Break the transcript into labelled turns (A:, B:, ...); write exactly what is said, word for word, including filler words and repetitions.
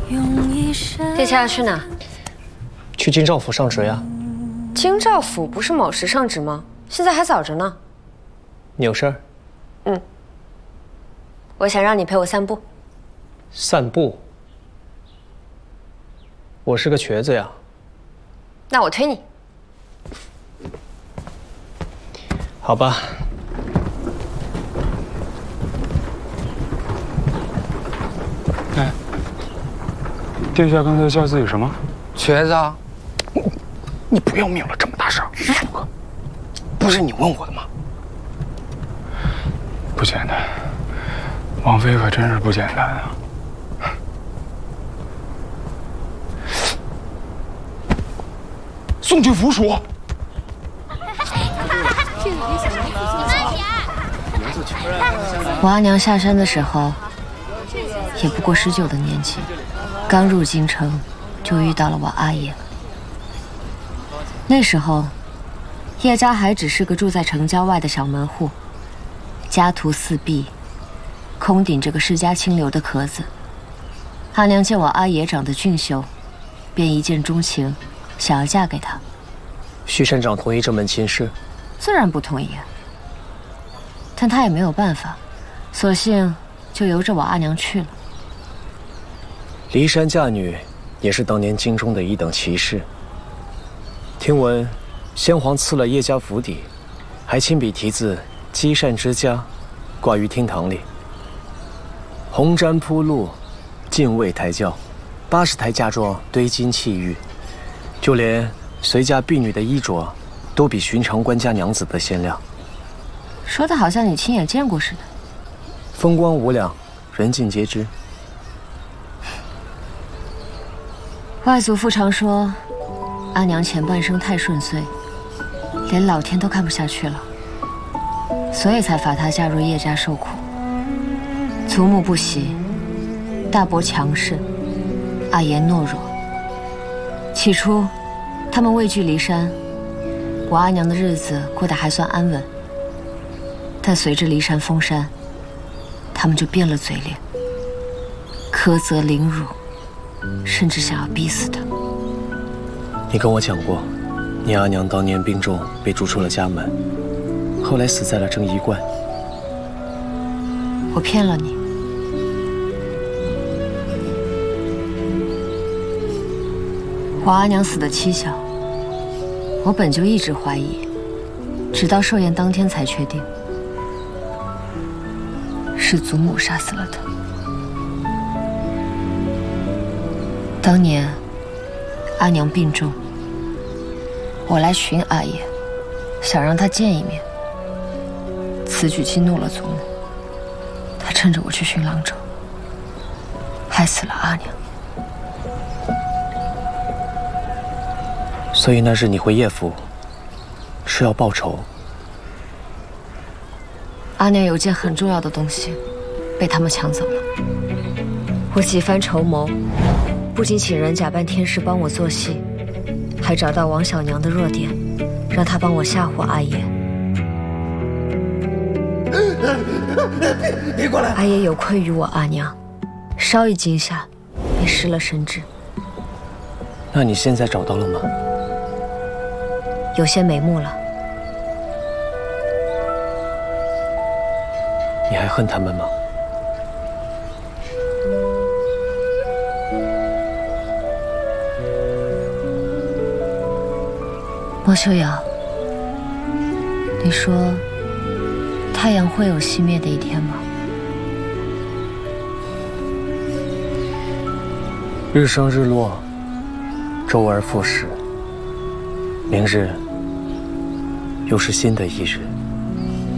A: 接下来去哪？
B: 去京兆府上职呀。
A: 京兆府不是卯时上职吗？现在还早着呢。
B: 你有事儿？
A: 嗯。我想让你陪我散步。
B: 散步？我是个瘸子呀。
A: 那我推你。
B: 好吧。
C: 哎，殿下刚才叫自己什么？
D: 瘸子啊！
C: 你不要命了，这么大声！苏哥，不是你问我的吗？不简单，王妃可真是不简单啊！送去府署。
E: 我阿娘下山的时候，也不过十九的年纪，刚入京城，就遇到了我阿爷。那时候，叶家还只是个住在城郊外的小门户，家徒四壁，空顶着个世家清流的壳子。阿娘见我阿爷长得俊秀，便一见钟情，想要嫁给他。
B: 徐县长同意这门亲事？
E: 自然不同意，但他也没有办法，索性就由着我阿娘去了。
B: 骊山嫁女，也是当年京中的一等奇事。听闻，先皇赐了叶家府邸，还亲笔题字“积善之家”，挂于厅堂里。红毡铺路，进位抬轿，八十台嫁妆堆金砌玉，就连随嫁婢女的衣着，都比寻常官家娘子的鲜亮。
E: 说的好像你亲眼见过似的。
B: 风光无两，人尽皆知。
E: 外祖父常说，阿娘前半生太顺遂，连老天都看不下去了，所以才罚她嫁入叶家受苦。祖母不喜，大伯强势，阿爷懦弱。起初，他们畏惧骊山，我阿娘的日子过得还算安稳。但随着骊山封山，他们就变了嘴脸，苛责凌辱，甚至想要逼死他。
B: 你跟我讲过，你阿娘当年病重，被逐出了家门，后来死在了正衣观。
E: 我骗了你。我阿娘死的蹊跷，我本就一直怀疑，直到寿宴当天才确定，是祖母杀死了她。当年阿娘病重，我来寻阿爷，想让他见一面。此举激怒了祖母，他趁着我去寻郎州，害死了阿娘。
B: 所以那日你回叶府，是要报仇？
E: 阿娘有件很重要的东西，被他们抢走了。我几番筹谋，不仅请人假扮天师帮我做戏，还找到王小娘的弱点，让她帮我吓唬阿爷。
D: 别别过来！
E: 阿爷有愧于我阿娘，稍一惊吓，便失了神智。
B: 那你现在找到了吗？
E: 有些眉目了。
B: 你还恨他们吗？
E: 莫修瑶，你说太阳会有熄灭的一天吗？
B: 日升日落，周而复始，明日又是新的一日。